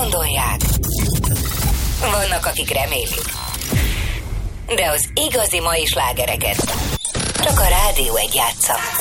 gondolják. Vannak, akik remélik. De az igazi mai slágereket csak a Rádió 1 játsza.